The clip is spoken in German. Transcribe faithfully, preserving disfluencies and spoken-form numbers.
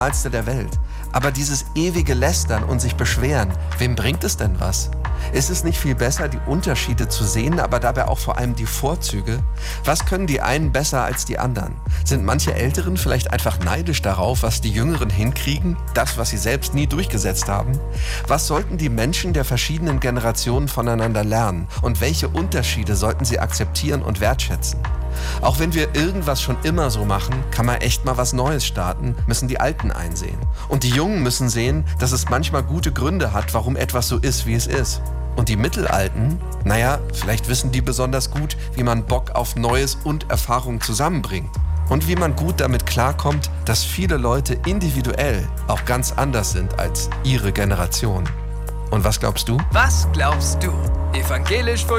Normalste der Welt. Aber dieses ewige Lästern und sich beschweren, wem bringt es denn was? Ist es nicht viel besser, die Unterschiede zu sehen, aber dabei auch vor allem die Vorzüge? Was können die einen besser als die anderen? Sind manche Älteren vielleicht einfach neidisch darauf, was die Jüngeren hinkriegen? Das, was sie selbst nie durchgesetzt haben? Was sollten die Menschen der verschiedenen Generationen voneinander lernen? Und welche Unterschiede sollten sie akzeptieren und wertschätzen? Auch wenn wir irgendwas schon immer so machen, kann man echt mal was Neues starten, müssen die Alten einsehen. Und die Jungen müssen sehen, dass es manchmal gute Gründe hat, warum etwas so ist, wie es ist. Und die Mittelalten, naja, vielleicht wissen die besonders gut, wie man Bock auf Neues und Erfahrung zusammenbringt. Und wie man gut damit klarkommt, dass viele Leute individuell auch ganz anders sind als ihre Generation. Und was glaubst du? Was glaubst du? Evangelisch für